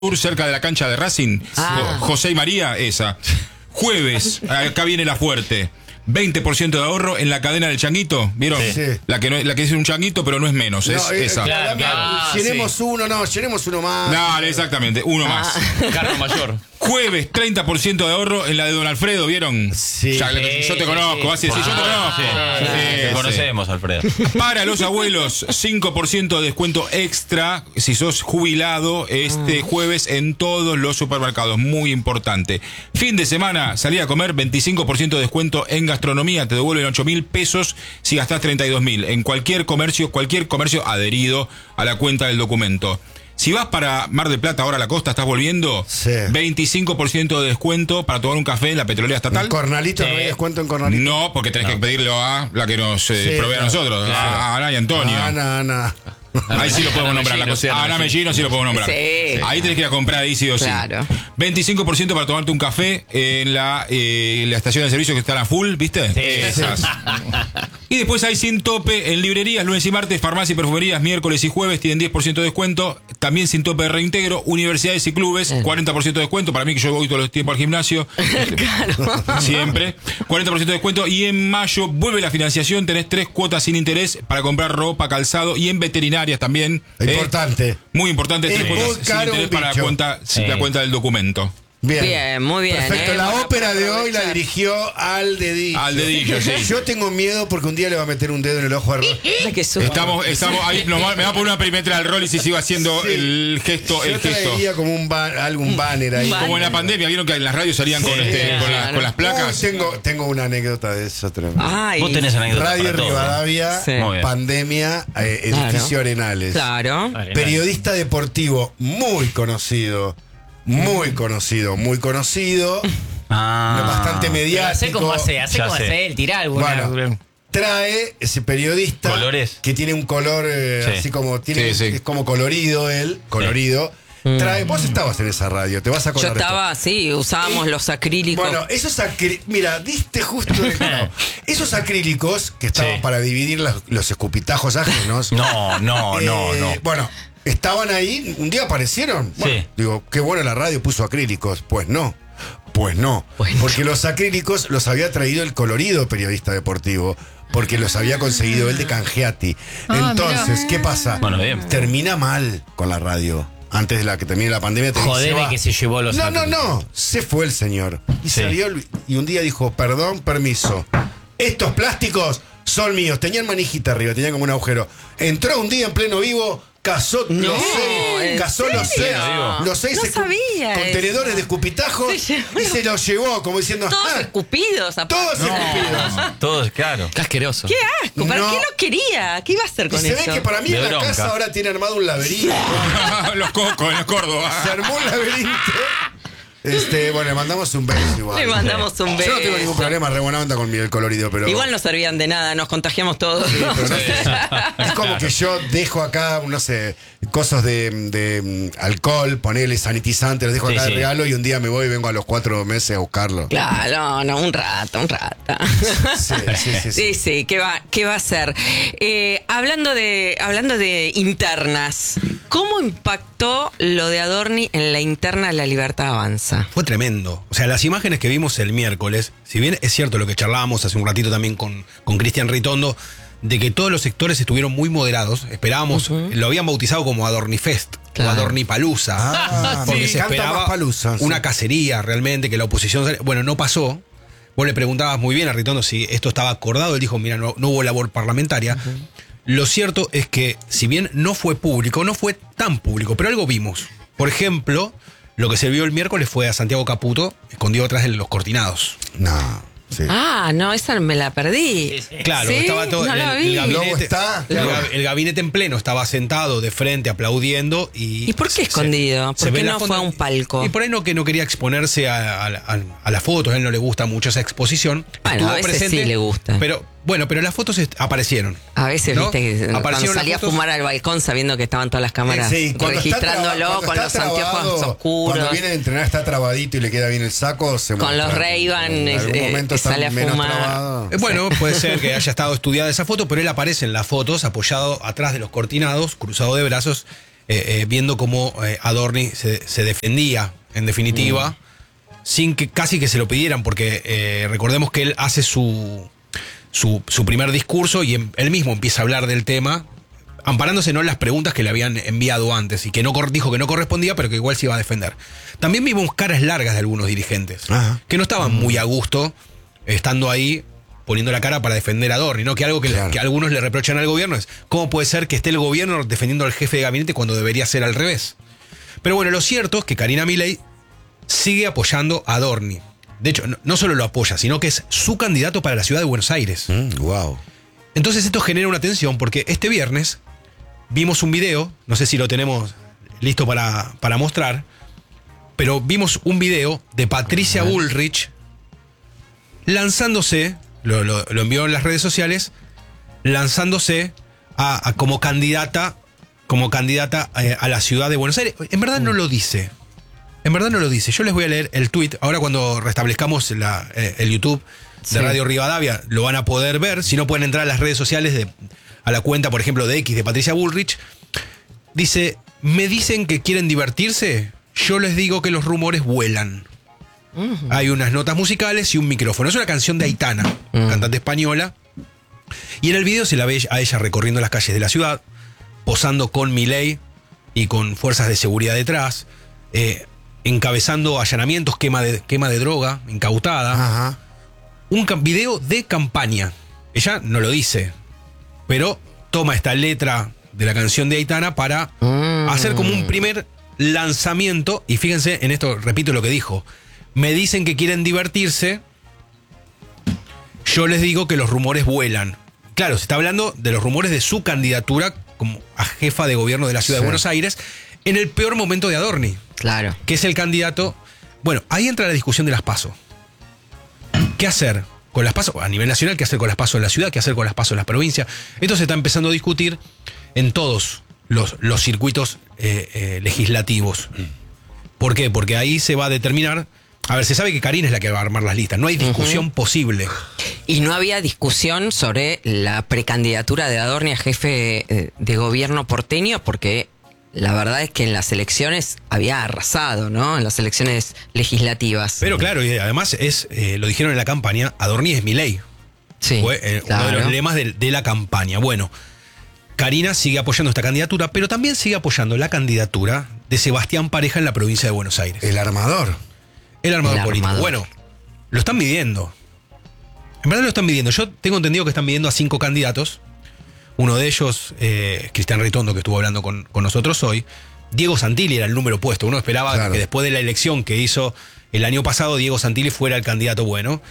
cerca de la cancha de Racing. José y María, esa. Jueves, acá viene la fuerte. 20% de ahorro en la cadena del changuito, ¿vieron? Sí. La que es un changuito, pero no es menos, es esa. Llenemos uno más. No, exactamente, uno más. Carro mayor. Jueves, 30% de ahorro en la de Don Alfredo, ¿vieron? Sí. Yo te conozco, así decir, yo te conozco. Te conocemos, Alfredo. Para los abuelos, 5% de descuento extra si sos jubilado este jueves en todos los supermercados. Muy importante. Fin de semana, salí a comer, 25% de descuento en gastronomía. Te devuelven 8.000 pesos si gastás 32.000 en cualquier comercio adherido a la cuenta del documento. Si vas para Mar del Plata, ahora a la costa, estás volviendo, sí. 25% de descuento para tomar un café en la petrolera estatal. ¿En Cornalito? ¿No hay descuento en Cornalito? No, porque tenés que pedirlo a la que nos provee a nosotros, a Ana y Antonio. Ana. Ahí sí lo podemos nombrar. Ana Mellino sí lo podemos nombrar. Sí. Ahí tenés que ir a comprar ahí sí o sí. Claro. 25% para tomarte un café en la estación de servicio que está a full, ¿viste? Sí. Esas. Y después hay sin tope en librerías, lunes y martes, farmacia y perfumerías, miércoles y jueves tienen 10% de descuento. También sin tope de reintegro, universidades y clubes, 40% de descuento. Para mí que yo voy todos los tiempos al gimnasio. Claro. Siempre. 40% de descuento. Y en mayo vuelve la financiación, tenés 3 cuotas sin interés para comprar ropa, calzado y en veterinarias también. Importante. Muy importante, 3 cuotas muy sin caro interés para la cuenta del documento. Bien, muy bien. Perfecto, la ópera de hoy la dirigió al dedillo. Al dedillo, sí. Yo tengo miedo porque un día le va a meter un dedo en el ojo a Ay, qué susto. Estamos ahí, me va a poner una perimetral al rol y si sigo haciendo el gesto. Yo traería como algún banner ahí. Como en la pandemia, vieron que en las radios salían con las placas. Tengo una anécdota de eso. Ay. Vos tenés anécdotas Radio para todo, Rivadavia, Sí. pandemia, edificio Arenales. Claro. Periodista deportivo muy conocido. Muy conocido. Bastante mediático. Hacé como hace él, tirá alguna. Bueno, trae ese periodista Colores. que tiene un color así como tiene, Sí. es como colorido él, colorido. Trae, vos estabas en esa radio, te vas a Yo acordar. estaba, sí, usábamos los acrílicos. Bueno, esos mira, diste justo el clavo. Esos acrílicos que estaban para dividir los escupitajos ajenos. No. Bueno, estaban ahí, un día aparecieron. Bueno, digo, qué bueno la radio puso acrílicos. Pues no. Porque los acrílicos los había traído el colorido periodista deportivo. Porque los había conseguido él de Cangiati. Entonces, ¿qué pasa? Bueno, bien. Termina mal con la radio. Antes de la que termine la pandemia. Jodeme que se llevó los No. Se fue el señor. Y salió y un día dijo, perdón, permiso. Estos plásticos son míos. Tenían manijita arriba, tenían como un agujero. Entró un día en pleno vivo. Cazó los seis contenedores de escupitajo y se los llevó como diciendo todos escupidos. todos escupidos. Todos, claro. Qué asqueroso. Qué asco, ¿para qué lo quería? ¿Qué iba a hacer Y con se eso? ve que para mí De en la bronca. casa ahora tiene armado un laberinto. Los cocos en Córdoba. Se armó un laberinto. Bueno, le mandamos un beso igual. Le mandamos un beso. Yo no tengo ningún problema, re buena onda con el colorido, pero Igual no servían de nada, nos contagiamos todos. pero no sé. Es como que yo dejo acá, no sé, cosas de alcohol, ponele sanitizante, los dejo acá de regalo y un día me voy y vengo a los 4 meses a buscarlo. Claro, no, un rato. Sí, ¿qué va a ser? Hablando de internas, ¿cómo impactó lo de Adorni en la interna de La Libertad Avanza? Fue tremendo. O sea, las imágenes que vimos el miércoles, si bien es cierto lo que charlábamos hace un ratito también con Cristian Ritondo, de que todos los sectores estuvieron muy moderados, esperábamos, lo habían bautizado como Adornifest o Adornipalusa, porque se esperaba una cacería realmente, que la oposición... Bueno, no pasó. Vos le preguntabas muy bien a Ritondo si esto estaba acordado, él dijo, mira, no hubo labor parlamentaria. Lo cierto es que, si bien no fue público, no fue tan público, pero algo vimos. Por ejemplo, lo que se vio el miércoles fue a Santiago Caputo escondido atrás de los cortinados. Sí. No, esa me la perdí. Claro, ¿Sí? estaba todo No la vi. el gabinete en pleno estaba sentado de frente aplaudiendo ¿Y por qué escondido? ¿Por qué no fue a un palco? Y por ahí no quería exponerse a las fotos, a él no le gusta mucho esa exposición. Bueno, a veces sí le gusta. Pero las fotos aparecieron. A veces, ¿no? viste, que cuando Aparecieron salía a las fotos. fumar al balcón sabiendo que estaban todas las cámaras registrándolo con los anteojos oscuros. Cuando viene a entrenar está trabadito y le queda bien el saco, se con muestra. los Ray-Ban En algún momento sale a está menos fumar. trabado. Bueno, puede ser que haya estado estudiada esa foto, pero él aparece en las fotos apoyado atrás de los cortinados, cruzado de brazos, viendo cómo Adorni se defendía, en definitiva, sin que casi que se lo pidieran, porque recordemos que él hace su primer discurso y él mismo empieza a hablar del tema, amparándose no en las preguntas que le habían enviado antes y que dijo que no correspondía, pero que igual se iba a defender. También vimos caras largas de algunos dirigentes, que no estaban muy a gusto estando ahí poniendo la cara para defender a Adorni, ¿no? Que algo que algunos le reprochan al gobierno es ¿cómo puede ser que esté el gobierno defendiendo al jefe de gabinete cuando debería ser al revés? Pero bueno, lo cierto es que Karina Milei sigue apoyando a Adorni. De hecho, no solo lo apoya, sino que es su candidato para la ciudad de Buenos Aires. Wow. Entonces esto genera una tensión porque este viernes vimos un video, no sé si lo tenemos listo para mostrar, pero vimos un video de Patricia Bullrich lanzándose, lo envió en las redes sociales, lanzándose como candidata a la ciudad de Buenos Aires. En verdad no lo dice. En verdad no lo dice. Yo les voy a leer el tweet. Ahora cuando restablezcamos el YouTube de Radio Rivadavia lo van a poder ver. Si no, pueden entrar a las redes sociales a la cuenta, por ejemplo, de X de Patricia Bullrich. Dice, me dicen que quieren divertirse. Yo les digo que los rumores vuelan. Hay unas notas musicales y un micrófono. Es una canción de Aitana, cantante española. Y en el video se la ve a ella recorriendo las calles de la ciudad, posando con Milei y con fuerzas de seguridad detrás, encabezando allanamientos, quema de droga, incautada. Ajá. Un video de campaña. Ella no lo dice, pero toma esta letra de la canción de Aitana para hacer como un primer lanzamiento. Y fíjense en esto, repito lo que dijo. Me dicen que quieren divertirse. Yo les digo que los rumores vuelan. Claro, se está hablando de los rumores de su candidatura como a jefa de gobierno de la ciudad de Buenos Aires en el peor momento de Adorni. Claro. Que es el candidato. Bueno, ahí entra la discusión de las PASO. ¿Qué hacer con las PASO a nivel nacional? ¿Qué hacer con las PASO en la ciudad? ¿Qué hacer con las PASO en las provincias? Esto se está empezando a discutir en todos los circuitos legislativos. ¿Por qué? Porque ahí se va a determinar. A ver, se sabe que Karina es la que va a armar las listas. No hay discusión posible. Y no había discusión sobre la precandidatura de Adorni a jefe de gobierno porteño, porque la verdad es que en las elecciones había arrasado, ¿no? En las elecciones legislativas. Pero claro, y además lo dijeron en la campaña, Adorni es Milei. Sí, Fue uno de los lemas de la campaña. Bueno, Karina sigue apoyando esta candidatura, pero también sigue apoyando la candidatura de Sebastián Pareja en la provincia de Buenos Aires. El armador. El armador político. Bueno, lo están midiendo. En verdad lo están midiendo. Yo tengo entendido que están midiendo a 5 candidatos. Uno de ellos, Cristian Ritondo, que estuvo hablando con nosotros hoy. Diego Santilli era el número opuesto. Uno esperaba que después de la elección que hizo el año pasado, Diego Santilli fuera el candidato bueno.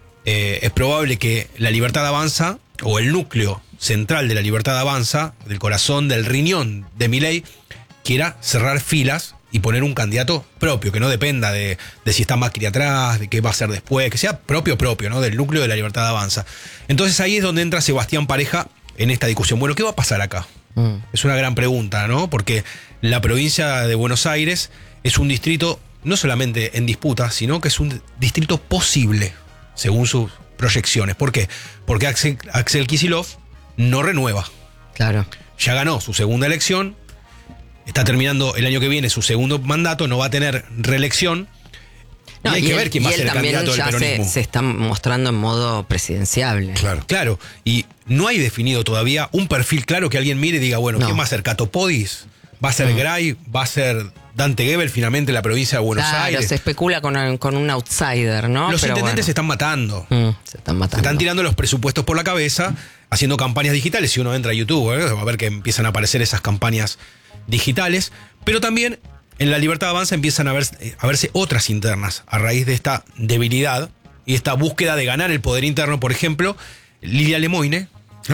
Es probable que la Libertad Avanza, o el núcleo central de la Libertad Avanza, del corazón, del riñón de Milei, quiera cerrar filas y poner un candidato propio, que no dependa de si está Macri atrás, de qué va a hacer después, que sea propio, ¿no? Del núcleo de la Libertad Avanza. Entonces ahí es donde entra Sebastián Pareja en esta discusión. Bueno, ¿qué va a pasar acá? Es una gran pregunta, ¿no? Porque la provincia de Buenos Aires es un distrito no solamente en disputa, sino que es un distrito posible, según sus proyecciones. ¿Por qué? Porque Axel Kicillof no renueva. Claro. Ya ganó su segunda elección. Está terminando el año que viene su segundo mandato, no va a tener reelección. No, y hay que ver quién va a ser el candidato del peronismo. Se está mostrando en modo presidenciable. Claro. Y no hay definido todavía un perfil claro que alguien mire y diga, bueno, ¿quién va a ser? ¿Catopodis? ¿Va a ser Gray? ¿Va a ser Dante Gebel finalmente en la provincia de Buenos Aires? Claro, se especula con un outsider, ¿no? Los intendentes se están matando. Se están matando. Se están tirando los presupuestos por la cabeza, haciendo campañas digitales. Si uno entra a YouTube, va a ver que empiezan a aparecer esas campañas digitales, pero también en la Libertad Avanza empiezan a verse otras internas a raíz de esta debilidad y esta búsqueda de ganar el poder interno. Por ejemplo, Lilia Lemoine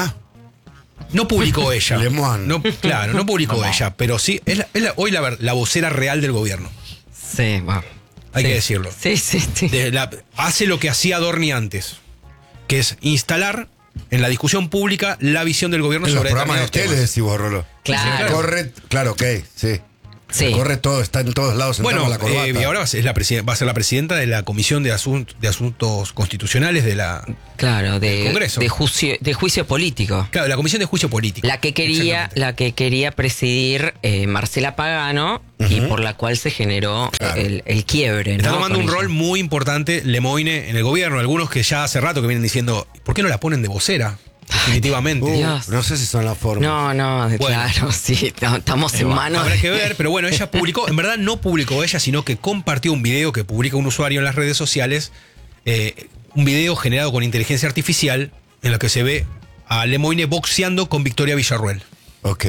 no publicó ella. No publicó ella, pero sí es hoy la vocera real del gobierno. Sí, bueno. Hay que decirlo. Sí. Hace lo que hacía Adorni antes, que es instalar en la discusión pública la visión del gobierno en sobre los programas de ustedes, decís vos, Rolo. Claro. Correcto. Claro, ok, sí. Sí. Corre todo, está en todos lados sentado Bueno, con la corbata. y ahora va a ser la presidenta de la Comisión de Asuntos Constitucionales de la... Claro, del Congreso. de juicio político. Claro, la Comisión de Juicio Político. La que quería presidir Marcela Pagano y por la cual se generó el quiebre. Está ¿no? tomando Con un ella. rol muy importante Lemoine en el gobierno. Algunos que ya hace rato que vienen diciendo, ¿por qué no la ponen de vocera? Definitivamente. Dios. No sé si son las formas. No, claro, sí, estamos en manos. Habrá que ver, pero bueno, ella publicó, en verdad no publicó ella, sino que compartió un video que publica un usuario en las redes sociales, un video generado con inteligencia artificial en el que se ve a Lemoine boxeando con Victoria Villarruel. Ok.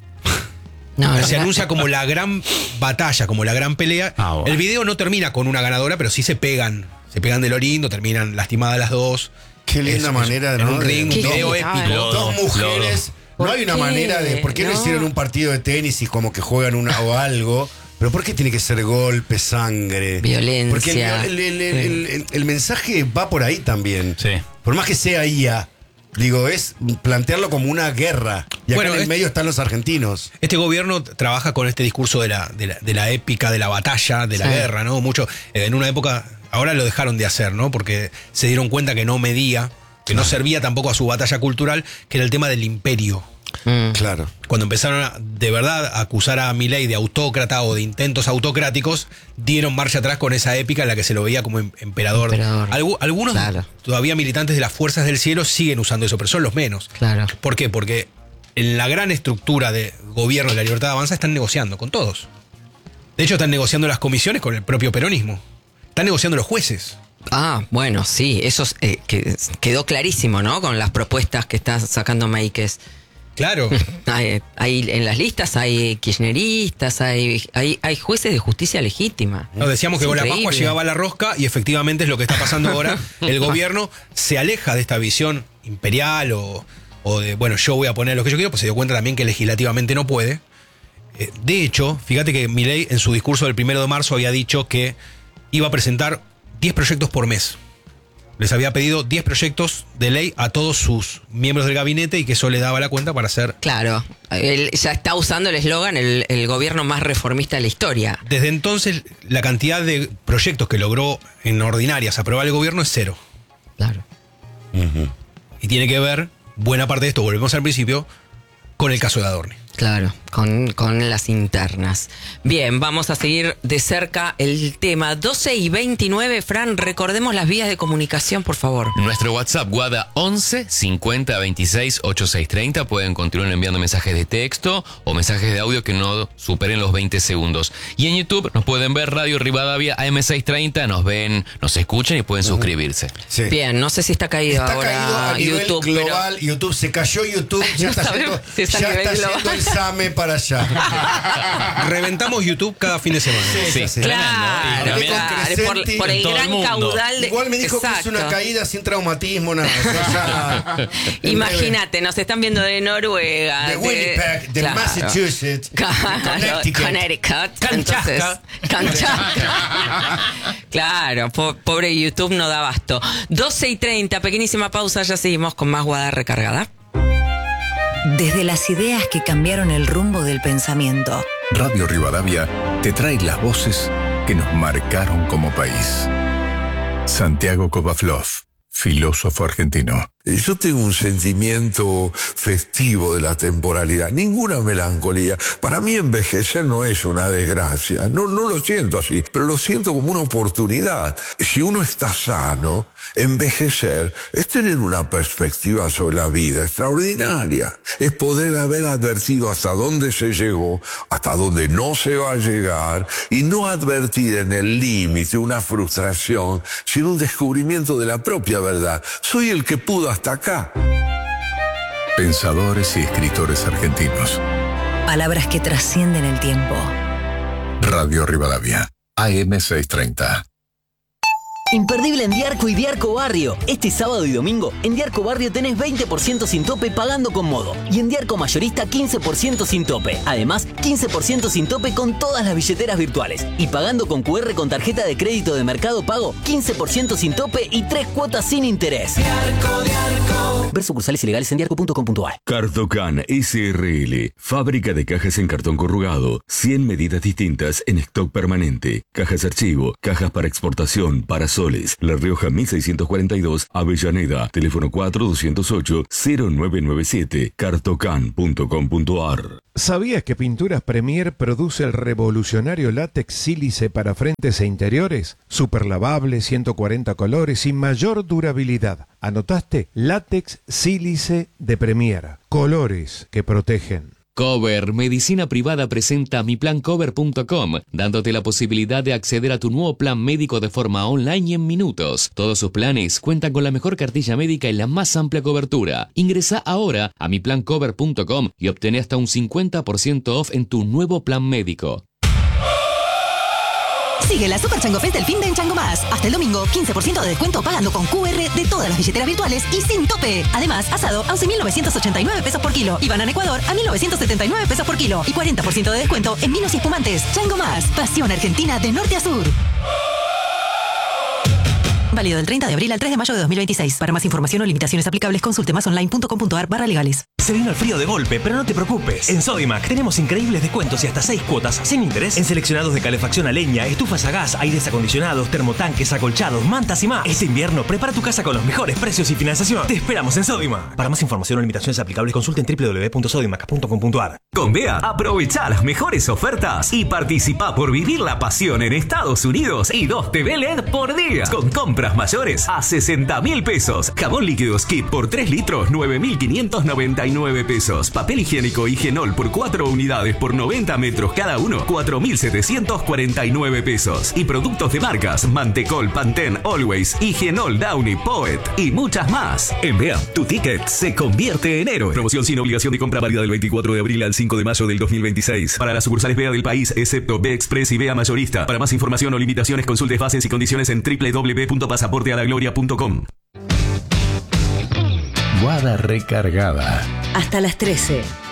Se anuncia como la gran batalla, como la gran pelea. Bueno. El video no termina con una ganadora, pero sí se pegan de lo lindo, terminan lastimadas las dos. Qué linda manera, en ¿no? un ring, un Qué video genial. épico. Dos mujeres. No ¿Por hay una qué? manera de. ¿Por qué no No. hicieron un partido de tenis y como que juegan una o algo? Pero ¿por qué tiene que ser golpe, sangre? Violencia. Porque el mensaje va por ahí también. Sí. Por más que sea IA, digo, es plantearlo como una guerra. Y acá Bueno, en el medio están los argentinos. Este gobierno trabaja con este discurso de la épica, de la batalla, de la Sí. guerra, ¿no? Mucho, en una época, ahora lo dejaron de hacer, ¿no? Porque se dieron cuenta que no medía, que no servía tampoco a su batalla cultural, que era el tema del imperio. Claro. Cuando empezaron de verdad a acusar a Milei de autócrata o de intentos autocráticos, dieron marcha atrás con esa épica en la que se lo veía como emperador. Algunos Claro. todavía militantes de las fuerzas del cielo siguen usando eso, pero son los menos. Claro. ¿Por qué? Porque en la gran estructura de gobierno de la Libertad Avanza están negociando con todos. De hecho, están negociando las comisiones con el propio peronismo. Están negociando los jueces. Bueno, sí, eso quedó clarísimo, ¿no? Con las propuestas que está sacando Meikes. Claro. Hay en las listas hay kirchneristas, hay jueces de justicia legítima. Nos decíamos que Es con la increíble. Pascua llegaba la rosca y efectivamente es lo que está pasando ahora. El gobierno se aleja de esta visión imperial o de, bueno, yo voy a poner lo que yo quiero, pues se dio cuenta también que legislativamente no puede. De hecho, fíjate que Milei en su discurso del 1 de marzo había dicho que iba a presentar 10 proyectos por mes. Les había pedido 10 proyectos de ley a todos sus miembros del gabinete y que eso le daba la cuenta para hacer... Claro, él ya está usando el eslogan el gobierno más reformista de la historia. Desde entonces, la cantidad de proyectos que logró en ordinarias aprobar el gobierno es 0. Claro. Y tiene que ver, buena parte de esto, volvemos al principio, con el caso de Adorni. Claro, con las internas. Bien, vamos a seguir de cerca el tema. 12:29, Fran, recordemos las vías de comunicación, por favor. Nuestro WhatsApp, Guada 11 50 26 8630. Pueden continuar enviando mensajes de texto o mensajes de audio que no superen los 20 segundos. Y en YouTube nos pueden ver Radio Rivadavia AM630. Nos ven, nos escuchan y pueden suscribirse. Sí. Bien, no sé si está caído Está ahora caído a nivel YouTube, global. YouTube se cayó, YouTube ya No está sabemos yendo, si es a ya nivel está global. yendo el SAME para allá. Reventamos YouTube cada fin de semana. Sí, sí. Claro, Hablé con claro, Crescenti por el en todo gran el mundo. caudal de... Igual me dijo que es una Exacto. caída sin traumatismo, nada. O sea, Imagínate, nos están viendo de Noruega. De Winnipeg, de Claro. Massachusetts, de Claro, Connecticut. Entonces, Kamchatka. Claro, pobre YouTube no da abasto. 12:30, pequeñísima pausa, ya seguimos con más Guada recargada. Desde las ideas que cambiaron el rumbo del pensamiento. Radio Rivadavia te trae las voces que nos marcaron como país. Santiago Kovaflov, filósofo argentino. Yo tengo un sentimiento festivo de la temporalidad, ninguna melancolía. Para mí envejecer no es una desgracia, no lo siento así, pero lo siento como una oportunidad. Si uno está sano, envejecer es tener una perspectiva sobre la vida extraordinaria. Es poder haber advertido hasta dónde se llegó, hasta dónde no se va a llegar, y no advertir en el límite una frustración, sino un descubrimiento de la propia verdad. Soy el que pudo hasta acá. Pensadores y escritores argentinos. Palabras que trascienden el tiempo. Radio Rivadavia, AM630. Imperdible en Diarco y Diarco Barrio. Este sábado y domingo, en Diarco Barrio tenés 20% sin tope pagando con Modo. Y en Diarco Mayorista 15% sin tope. Además, 15% sin tope con todas las billeteras virtuales. Y pagando con QR con tarjeta de crédito de Mercado Pago, 15% sin tope y 3 cuotas sin interés. Diarco. Ver sucursales ilegales en diarco.com.ar. Cartocan SRL, fábrica de cajas en cartón corrugado, 100 medidas distintas en stock permanente, cajas archivo, cajas para exportación, para soles, La Rioja 1642, Avellaneda, teléfono 4208-0997, cartocan.com.ar. ¿Sabías que Pinturas Premier produce el revolucionario látex sílice para frentes e interiores? Super lavable, 140 colores y mayor durabilidad. ¿Anotaste? Látex sílice de Premier. Colores que protegen. Cover Medicina Privada presenta miplancover.com, dándote la posibilidad de acceder a tu nuevo plan médico de forma online y en minutos. Todos sus planes cuentan con la mejor cartilla médica y la más amplia cobertura. Ingresa ahora a miplancover.com y obtén hasta un 50% off en tu nuevo plan médico. Sigue la Super Chango Fest del fin de en Chango Más. Hasta el domingo, 15% de descuento pagando con QR de todas las billeteras virtuales y sin tope. Además, asado a 11.989 pesos por kilo y banana Ecuador a 1.979 pesos por kilo y 40% de descuento en vinos y espumantes. Chango Más, pasión argentina de norte a sur. Válido del 30 de abril al 3 de mayo de 2026. Para más información o limitaciones aplicables, consulte masonline.com.ar/legales. Se vino el frío de golpe, pero no te preocupes. En Sodimac tenemos increíbles descuentos y hasta 6 cuotas sin interés en seleccionados de calefacción a leña, estufas a gas, aires acondicionados, termotanques, acolchados, mantas y más. Este invierno prepara tu casa con los mejores precios y financiación. Te esperamos en Sodimac. Para más información o limitaciones aplicables, consulte en www.sodimac.com.ar. Con BEA, aprovecha las mejores ofertas y participa por vivir la pasión en Estados Unidos y 2 TV LED por día. Con compras mayores a 60.000 pesos. Jabón líquido Skip por 3 litros, 9.599 pesos. Papel higiénico Higienol por 4 unidades por 90 metros cada uno, 4.749 pesos. Y productos de marcas Mantecol, Pantene, Always, Higienol, Downy, Poet y muchas más. En BEA, tu ticket se convierte en héroe. Promoción sin obligación de compra válida del 24 de abril al 5 de mayo del 2026. Para las sucursales BEA del país, excepto BEA Express y BEA Mayorista. Para más información o limitaciones, consulte bases y condiciones en www.pasaportealagloria.com. Guada recargada. Hasta las 13.